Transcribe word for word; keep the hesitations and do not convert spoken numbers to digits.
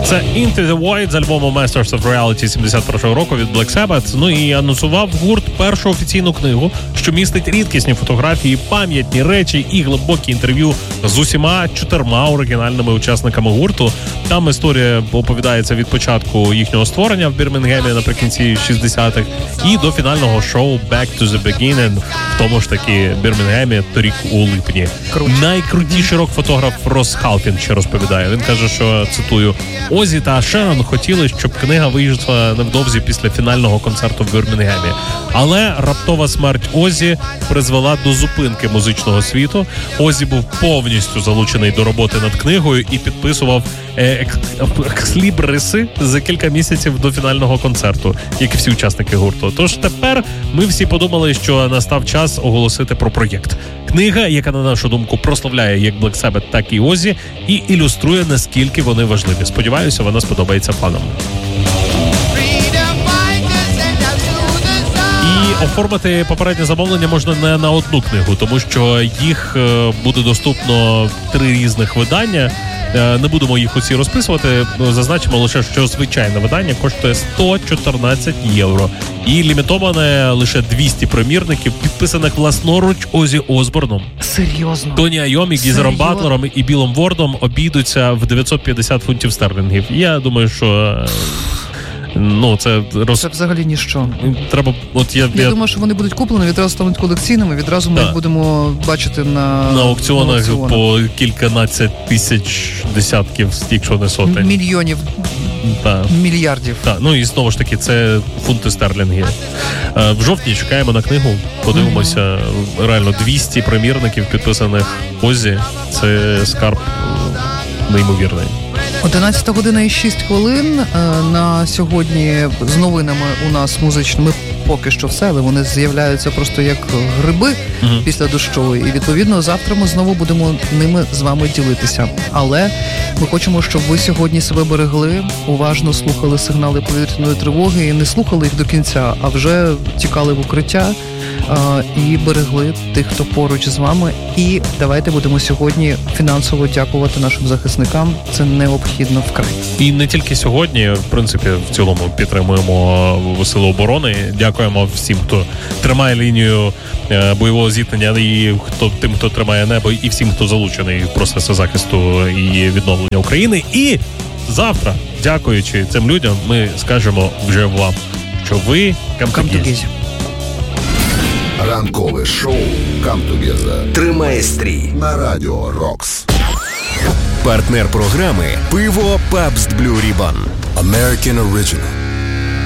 Це Into the Void з альбому Masters of Reality сімдесят першого року від Black Sabbath. Ну і анонсував гурт першу офіційну книгу, що містить рідкісні фотографії, пам'ятні речі і глибокі інтерв'ю з усіма чотирма оригінальними учасниками гурту. Там історія оповідається від початку їхнього створення в Бірмінгемі наприкінці шістдесятих і до фінального шоу Back to the Beginning в тому ж таки Бірмінгемі торік у липні. Круто. Найкрутіший рок-фотограф Росс Халфін ще розповідає. Він каже, що, цитую, Озі та Шерон хотіли, щоб книга вийшла невдовзі після фінального концерту в Бірмінгемі. Але раптова смерть Озі призвела до зупинки музичного світу. Озі був повністю залучений до роботи над книгою і підписував екслібриси за кілька місяців до фінального концерту, як і всі учасники гурту. Тож тепер ми всі подумали, що настав час оголосити про проєкт. Книга, яка, на нашу думку, прославляє як Black Sabbath, так і Озі, і ілюструє, наскільки вони важливі. Сподіваюся, вона сподобається фанам. І оформити попереднє замовлення можна не на одну книгу, тому що їх буде доступно три різних видання. Не будемо їх усі розписувати, зазначимо лише, що звичайне видання коштує сто чотирнадцять євро. І лімітоване лише двісті примірників, підписаних власноруч Озі Осборном. Серйозно? Тоні Айомі, Гізером Батлером і Білом Вордом обійдуться в дев'ятсот п'ятдесят фунтів стерлінгів. Я думаю, що... Ну, це роз... Це взагалі ніщо. Треба, от я, я, я думаю, що вони будуть куплені, відразу стануть колекційними, відразу ми да. їх будемо бачити на, на аукціонах, на аукціонах по кільканадцять тисяч десятків, якщо не сотень. Мільйонів. Та. Мільярдів. Так, ну і знову ж таки, це фунти стерлінги. В жовтні чекаємо на книгу, подивимося. Mm-hmm. Реально, двісті примірників підписаних Озі. Це скарб неймовірний. одинадцята година і шість хвилин. На сьогодні з новинами у нас музичними поки що все, але вони з'являються просто як гриби uh-huh. після дощу. І, відповідно, завтра ми знову будемо ними з вами ділитися. Але ми хочемо, щоб ви сьогодні себе берегли, уважно слухали сигнали повітряної тривоги і не слухали їх до кінця, а вже тікали в укриття а, і берегли тих, хто поруч з вами. І давайте будемо сьогодні фінансово дякувати нашим захисникам. Це необхідно вкрай. І не тільки сьогодні, в принципі, в цілому підтримуємо Сили оборони. Дякуємо всім, хто тримає лінію бойового зіткнення, і хто тим, хто тримає небо, і всім, хто залучений в процеси захисту і відновлення України. І завтра, дякуючи цим людям, ми скажемо вже вам, що ви камтугезі. Ранкове шоу «Камтугеза» тримає стрій на Радіо Рокс. Партнер програми «Пиво Пабст Блю Рібан». American Original.